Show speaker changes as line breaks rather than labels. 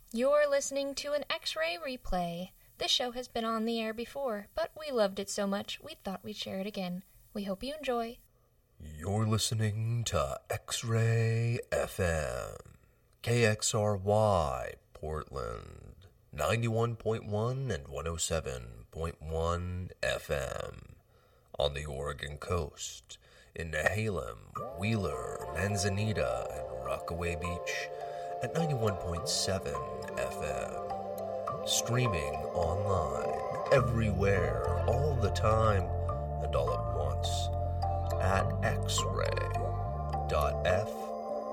You're listening to an X-Ray replay. This show has been on the air before, but we loved it so much we thought we'd share it again. We hope you enjoy.
You're listening to X-Ray FM, KXRY, Portland, 91.1 and 107.1 FM. On the Oregon coast, in Nehalem, Wheeler, Manzanita, and Rockaway Beach at 91.7 FM. Streaming online, everywhere, all the time, and all at once at xray.fm.